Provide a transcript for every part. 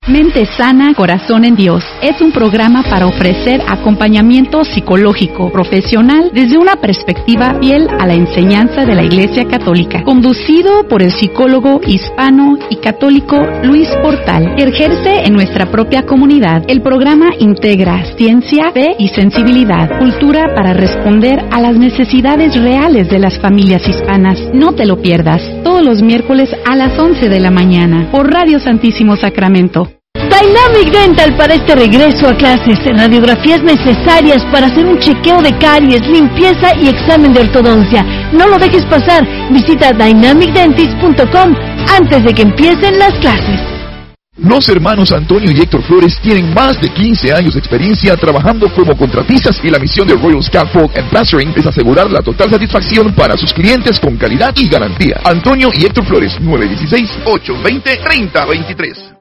Mente sana, corazón en Dios. Es un programa para ofrecer acompañamiento psicológico, profesional, desde una perspectiva fiel a la enseñanza de la Iglesia Católica. Conducido por el psicólogo hispano y católico Luis Portal, que ejerce en nuestra propia comunidad. El programa integra ciencia, fe y sensibilidad, cultura para responder a las necesidades reales de las familias hispanas. No te lo pierdas, todos los miércoles a las 11 de la mañana, por Radio Santísimo Sacramento. Dynamic Dental para este regreso a clases. Radiografías necesarias para hacer un chequeo de caries, limpieza y examen de ortodoncia. No lo dejes pasar. Visita dynamicdentist.com antes de que empiecen las clases. Los hermanos Antonio y Héctor Flores tienen más de 15 años de experiencia trabajando como contratistas y la misión de Royal Scaffold and Plastering es asegurar la total satisfacción para sus clientes con calidad y garantía. Antonio y Héctor Flores, 916-820-3023.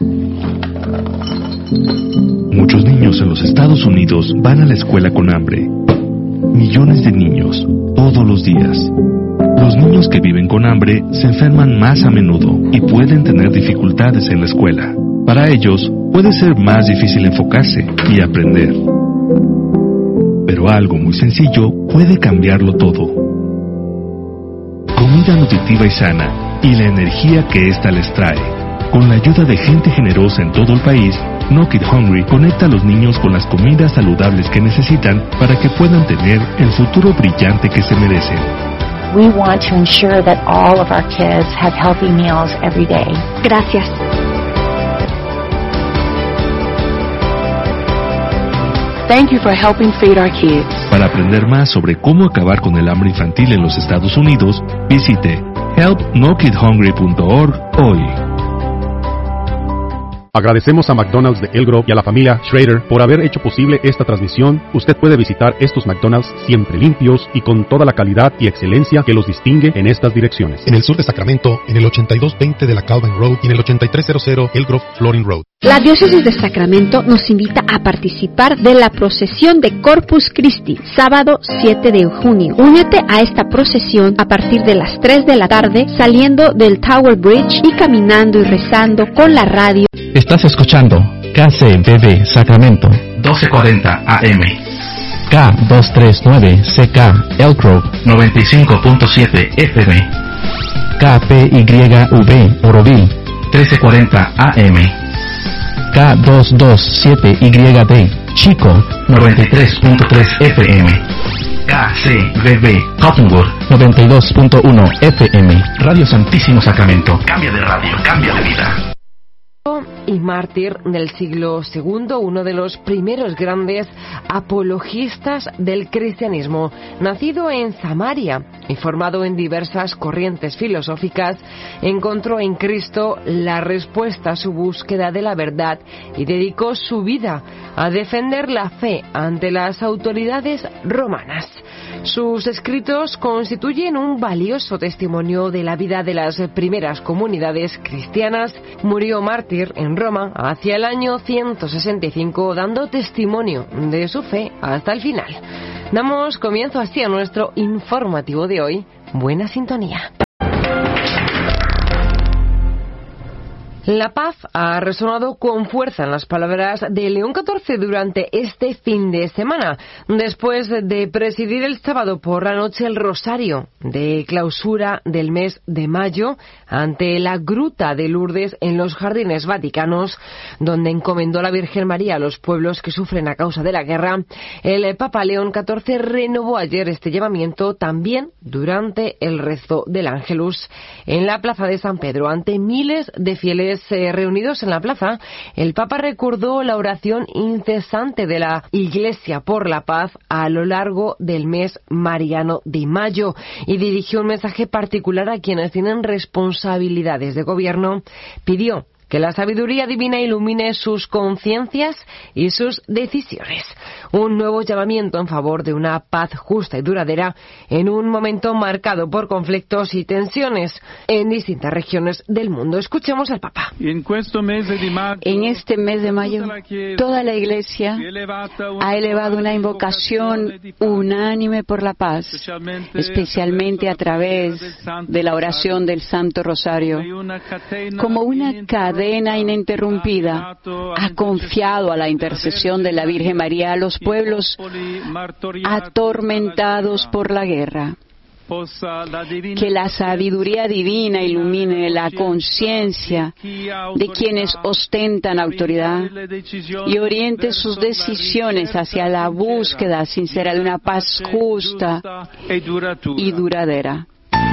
Muchos niños en los Estados Unidos van a la escuela con hambre. Millones de niños, todos los días. Los niños que viven con hambre se enferman más a menudo y pueden tener dificultades en la escuela. Para ellos, puede ser más difícil enfocarse y aprender. Pero algo muy sencillo puede cambiarlo todo. Comida nutritiva y sana y la energía que ésta les trae. Con la ayuda de gente generosa en todo el país, No Kid Hungry conecta a los niños con las comidas saludables que necesitan para que puedan tener el futuro brillante que se merecen. We want to ensure that all of our kids have healthy meals every day. Gracias. Thank you for helping feed our kids. Para aprender más sobre cómo acabar con el hambre infantil en los Estados Unidos, visite helpnokidhungry.org hoy. Agradecemos a McDonald's de El Grove y a la familia Schrader por haber hecho posible esta transmisión. Usted puede visitar estos McDonald's siempre limpios y con toda la calidad y excelencia que los distingue en estas direcciones. En el sur de Sacramento, en el 8220 de la Calvin Road y en el 8300 El Grove Flooring Road. La Diócesis de Sacramento nos invita a participar de la procesión de Corpus Christi, sábado 7 de junio. Únete a esta procesión a partir de las 3 de la tarde, saliendo del Tower Bridge y caminando y rezando con la radio. Estás escuchando KCBB Sacramento 1240 AM, K239CK Elk Grove 95.7 FM, KPYV Oroville 1340 AM, K227YD Chico 93.3 FM, KCBB Cottonwood 92.1 FM. Radio Santísimo Sacramento. Cambia de radio, cambia de vida. Y mártir del siglo II, uno de los primeros grandes apologistas del cristianismo, nacido en Samaria y formado en diversas corrientes filosóficas, encontró en Cristo la respuesta a su búsqueda de la verdad y dedicó su vida a defender la fe ante las autoridades romanas. Sus escritos constituyen un valioso testimonio de la vida de las primeras comunidades cristianas. Murió mártir en Roma hacia el año 165, dando testimonio de su fe hasta el final. Damos comienzo así a nuestro informativo de hoy. Buena sintonía. La paz ha resonado con fuerza en las palabras de León XIV durante este fin de semana, después de presidir el sábado por la noche el rosario de clausura del mes de mayo ante la gruta de Lourdes en los Jardines Vaticanos, donde encomendó a la Virgen María a los pueblos que sufren a causa de la guerra. El Papa León XIV renovó ayer este llamamiento también durante el rezo del Ángelus en la Plaza de San Pedro. Ante miles de fieles reunidos en la plaza, el Papa recordó la oración incesante de la Iglesia por la paz a lo largo del mes mariano de mayo y dirigió un mensaje particular a quienes tienen responsabilidades de gobierno. Pidió que la sabiduría divina ilumine sus conciencias y sus decisiones. Un nuevo llamamiento en favor de una paz justa y duradera en un momento marcado por conflictos y tensiones en distintas regiones del mundo. Escuchemos al Papa. En este mes de mayo, toda la Iglesia ha elevado una invocación unánime por la paz, especialmente a través de la oración del Santo Rosario, como una cadena cadena ininterrumpida, ha confiado a la intercesión de la Virgen María a los pueblos atormentados por la guerra. Que la sabiduría divina ilumine la conciencia de quienes ostentan autoridad y oriente sus decisiones hacia la búsqueda sincera de una paz justa y duradera.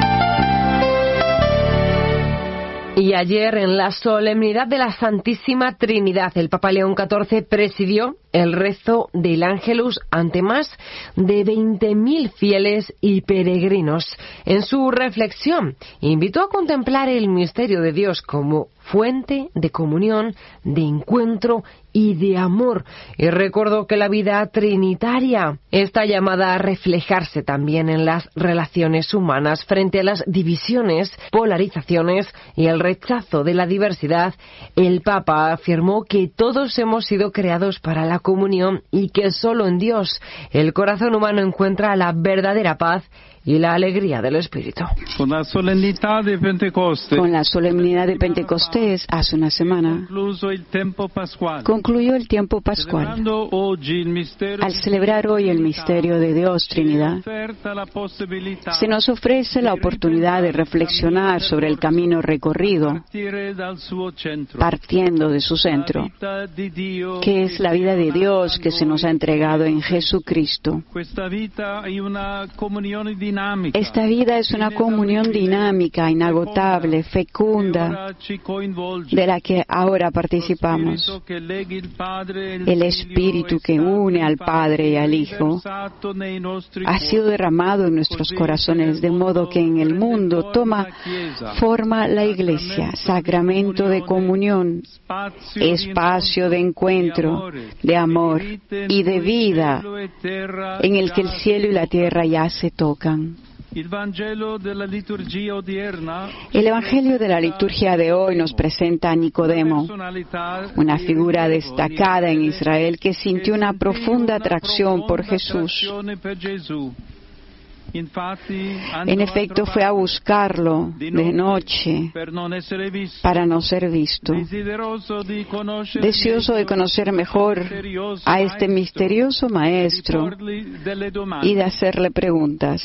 Y ayer, en la solemnidad de la Santísima Trinidad, el Papa León XIV presidió el rezo del Ángelus ante más de 20.000 fieles y peregrinos. En su reflexión, invitó a contemplar el misterio de Dios como fuente de comunión, de encuentro y de amor. Y recordó que la vida trinitaria está llamada a reflejarse también en las relaciones humanas frente a las divisiones, polarizaciones y el rechazo de la diversidad. El Papa afirmó que todos hemos sido creados para la comunión y que solo en Dios el corazón humano encuentra la verdadera paz y la alegría del Espíritu. Con la solemnidad de Pentecostés, hace una semana, concluyó el tiempo pascual. Al celebrar hoy el misterio de Dios Trinidad, se nos ofrece la oportunidad de reflexionar sobre el camino recorrido, partiendo de su centro, que es la vida de Dios que se nos ha entregado en Jesucristo. Esta vida es una comunión dinámica, inagotable, fecunda, de la que ahora participamos. El Espíritu que une al Padre y al Hijo ha sido derramado en nuestros corazones, de modo que en el mundo toma forma la Iglesia, sacramento de comunión, espacio de encuentro, de amor y de vida, en el que el cielo y la tierra ya se tocan. El Evangelio de la liturgia de hoy nos presenta a Nicodemo, una figura destacada en Israel que sintió una profunda atracción por Jesús. En efecto, fue a buscarlo de noche para no ser visto. Deseoso de conocer mejor a este misterioso maestro y de hacerle preguntas.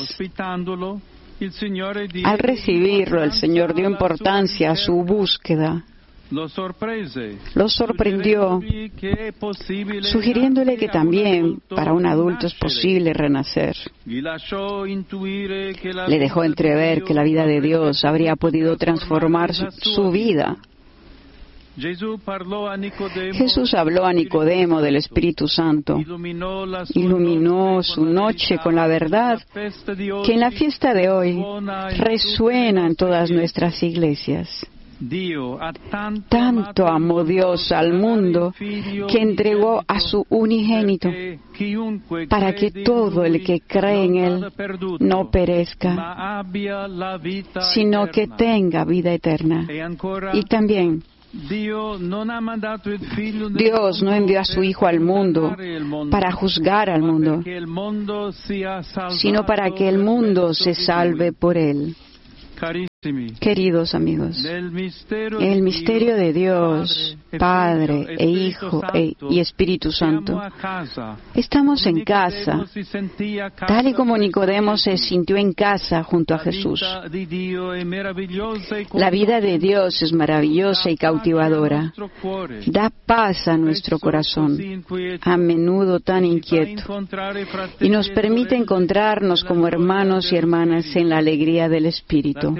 Al recibirlo, el Señor dio importancia a su búsqueda. Lo sorprendió, sugiriéndole que también para un adulto es posible renacer. Le dejó entrever que la vida de Dios habría podido transformar su vida. Jesús habló a Nicodemo del Espíritu Santo, iluminó su noche con la verdad que en la fiesta de hoy resuena en todas nuestras iglesias. Tanto amó Dios al mundo que entregó a su unigénito para que todo el que cree en Él no perezca, sino que tenga vida eterna. Y también, Dios no envió a su Hijo al mundo para juzgar al mundo, sino para que el mundo se salve por Él. Queridos amigos, el misterio de Dios, Padre e Hijo y Espíritu Santo, estamos en casa, tal y como Nicodemo se sintió en casa junto a Jesús. La vida de Dios es maravillosa y cautivadora. Da paz a nuestro corazón, a menudo tan inquieto, y nos permite encontrarnos como hermanos y hermanas en la alegría del Espíritu.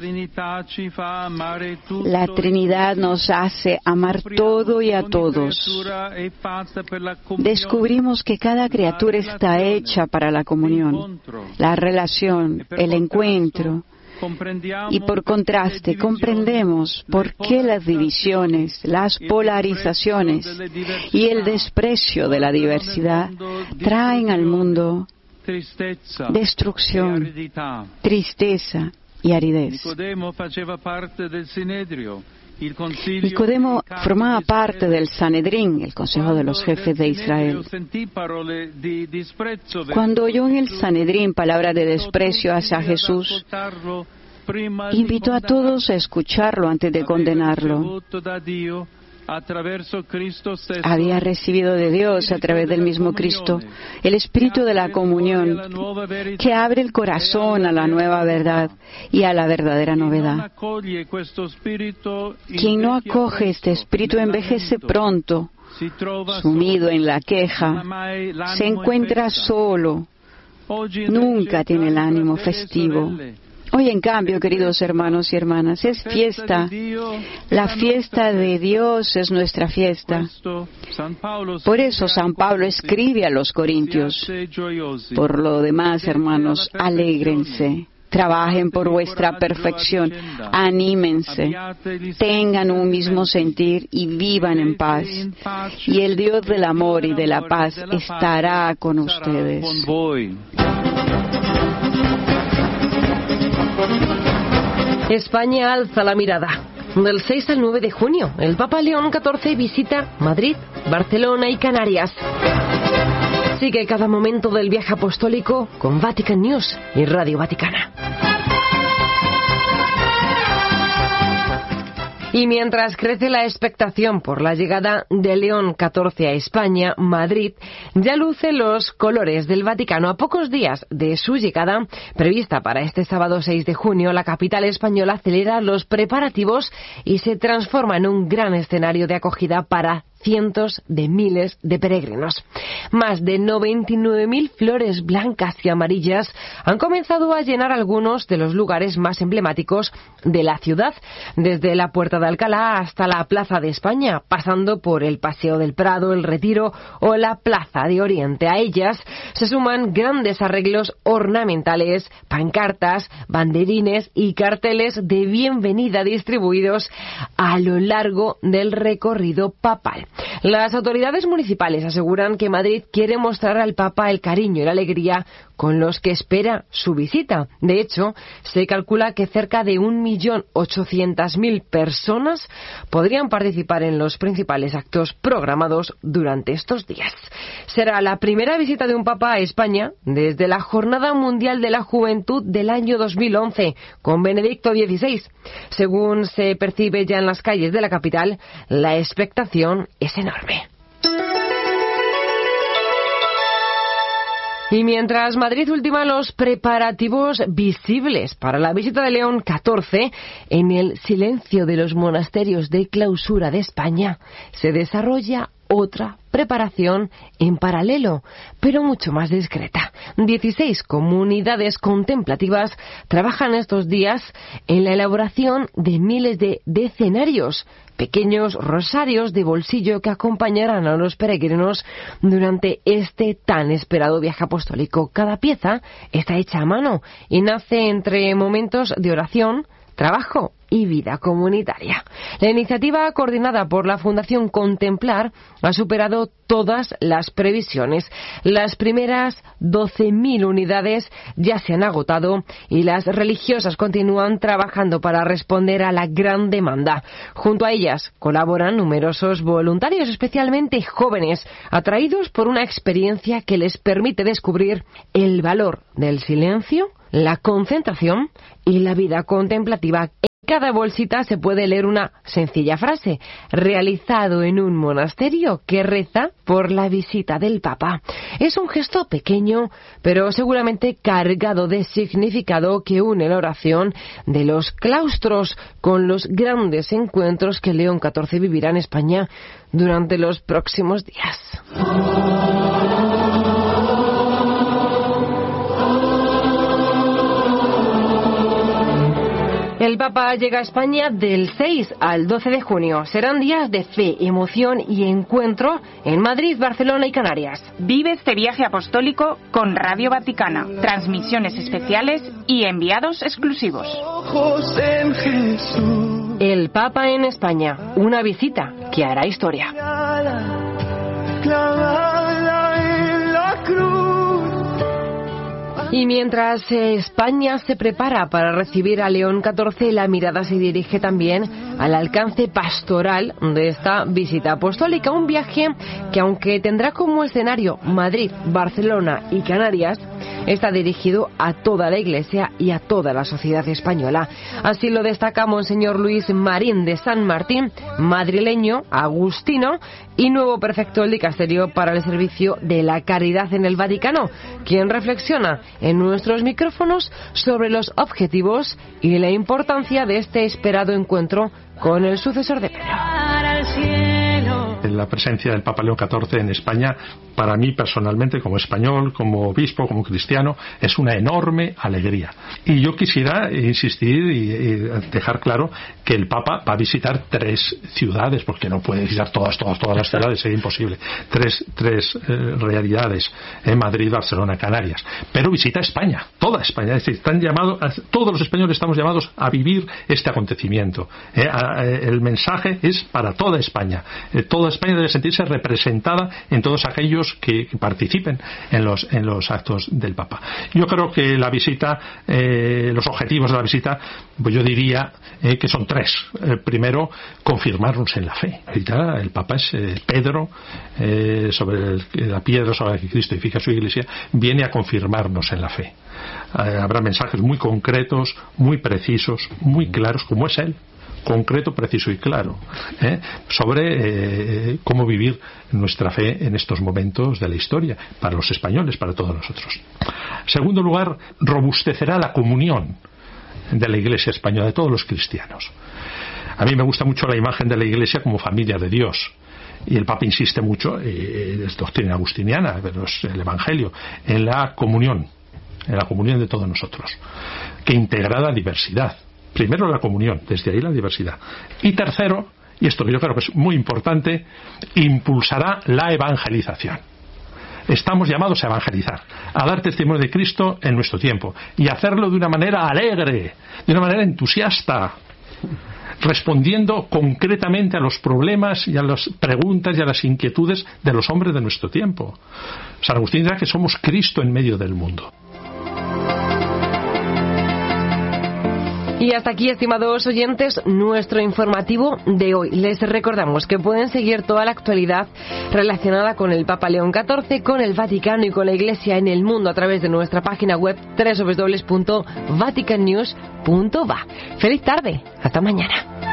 La Trinidad nos hace amar todo y a todos. Descubrimos que cada criatura está hecha para la comunión, la relación, el encuentro. Y por contraste, comprendemos por qué las divisiones, las polarizaciones y el desprecio de la diversidad traen al mundo destrucción, tristeza y aridez. Nicodemo formaba parte del Sanedrín, el Consejo de los Jefes de Israel. Cuando oyó en el Sanedrín palabras de desprecio hacia Jesús, invitó a todos a escucharlo antes de condenarlo. Había recibido de Dios a través del mismo Cristo el espíritu de la comunión que abre el corazón a la nueva verdad y a la verdadera novedad. Quien no acoge este espíritu envejece pronto, sumido en la queja, se encuentra solo, nunca tiene el ánimo festivo. Hoy, en cambio, queridos hermanos y hermanas, es fiesta. La fiesta de Dios es nuestra fiesta. Por eso San Pablo escribe a los Corintios: por lo demás, hermanos, alégrense. Trabajen por vuestra perfección, anímense, tengan un mismo sentir y vivan en paz. Y el Dios del amor y de la paz estará con ustedes. España alza la mirada. Del 6 al 9 de junio, el Papa León XIV visita Madrid, Barcelona y Canarias. Sigue cada momento del viaje apostólico con Vatican News y Radio Vaticana. Y mientras crece la expectación por la llegada de León XIV a España, Madrid ya luce los colores del Vaticano. A pocos días de su llegada, prevista para este sábado 6 de junio, la capital española acelera los preparativos y se transforma en un gran escenario de acogida para cientos de miles de peregrinos. Más de 99.000 flores blancas y amarillas han comenzado a llenar algunos de los lugares más emblemáticos de la ciudad, desde la Puerta de Alcalá hasta la Plaza de España, pasando por el Paseo del Prado, el Retiro o la Plaza de Oriente. A ellas se suman grandes arreglos ornamentales, pancartas, banderines y carteles de bienvenida distribuidos a lo largo del recorrido papal. Las autoridades municipales aseguran que Madrid quiere mostrar al Papa el cariño y la alegría con los que espera su visita. De hecho, se calcula que cerca de 1.800.000 personas podrían participar en los principales actos programados durante estos días. Será la primera visita de un Papa a España desde la Jornada Mundial de la Juventud del año 2011, con Benedicto XVI. Según se percibe ya en las calles de la capital, la expectación es enorme. Y mientras Madrid ultima los preparativos visibles para la visita de León XIV, en el silencio de los monasterios de clausura de España se desarrolla otra preparación en paralelo, pero mucho más discreta. 16 comunidades contemplativas trabajan estos días en la elaboración de miles de decenarios, pequeños rosarios de bolsillo que acompañarán a los peregrinos durante este tan esperado viaje apostólico. Cada pieza está hecha a mano y nace entre momentos de oración, trabajo y vida comunitaria. La iniciativa, coordinada por la Fundación Contemplar, ha superado todas las previsiones. Las primeras 12.000 unidades ya se han agotado y las religiosas continúan trabajando para responder a la gran demanda. Junto a ellas colaboran numerosos voluntarios, especialmente jóvenes, atraídos por una experiencia que les permite descubrir el valor del silencio, la concentración y la vida contemplativa. En cada bolsita se puede leer una sencilla frase: realizado en un monasterio que reza por la visita del Papa. Es un gesto pequeño, pero seguramente cargado de significado, que une la oración de los claustros con los grandes encuentros que León XIV vivirá en España durante los próximos días. El Papa llega a España del 6 al 12 de junio. Serán días de fe, emoción y encuentro en Madrid, Barcelona y Canarias. Vive este viaje apostólico con Radio Vaticana, transmisiones especiales y enviados exclusivos. El Papa en España, una visita que hará historia. Y mientras España se prepara para recibir a León XIV, la mirada se dirige también al alcance pastoral de esta visita apostólica. Un viaje que, aunque tendrá como escenario Madrid, Barcelona y Canarias, está dirigido a toda la Iglesia y a toda la sociedad española. Así lo destaca Monseñor Luis Marín de San Martín, madrileño, agustino y nuevo prefecto del dicasterio para el servicio de la caridad en el Vaticano, quien reflexiona en nuestros micrófonos sobre los objetivos y la importancia de este esperado encuentro con el sucesor de Pedro. La presencia del Papa León XIV en España, para mí personalmente, como español, como obispo, como cristiano, es una enorme alegría. Y yo quisiera insistir y dejar claro que el Papa va a visitar 3 ciudades, porque no puede visitar todas las ciudades, sería imposible. Tres realidades, Madrid, Barcelona, Canarias. Pero visita España, toda España. Es decir, todos los españoles estamos llamados a vivir este acontecimiento. El mensaje es para toda España. Toda España debe sentirse representada en todos aquellos que participen en los actos del Papa. Yo creo que la visita, los objetivos de la visita, pues yo diría que son 3. Primero, confirmarnos en la fe. Ahorita el Papa es Pedro, sobre la piedra sobre la que Cristo edifica su Iglesia, viene a confirmarnos en la fe. Habrá mensajes muy concretos, muy precisos, muy claros, como es él. Concreto, preciso y claro, sobre cómo vivir nuestra fe en estos momentos de la historia, para los españoles, para todos nosotros. En segundo lugar, robustecerá la comunión de la Iglesia española, de todos los cristianos. A mí me gusta mucho la imagen de la Iglesia como familia de Dios. Y el Papa insiste mucho, es doctrina agustiniana, pero es el Evangelio, en la comunión de todos nosotros, que integra la diversidad. Primero la comunión, desde ahí la diversidad. Y tercero, y esto que yo creo que es muy importante, impulsará la evangelización. Estamos llamados a evangelizar, a dar testimonio de Cristo en nuestro tiempo, y hacerlo de una manera alegre, de una manera entusiasta, respondiendo concretamente a los problemas y a las preguntas y a las inquietudes de los hombres de nuestro tiempo. San Agustín dirá que somos Cristo en medio del mundo. Y hasta aquí, estimados oyentes, nuestro informativo de hoy. Les recordamos que pueden seguir toda la actualidad relacionada con el Papa León XIV, con el Vaticano y con la Iglesia en el mundo a través de nuestra página web www.vaticannews.va. ¡Feliz tarde! ¡Hasta mañana!